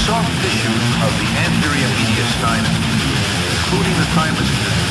soft tissues of the anterior mediastinum, including the thymus.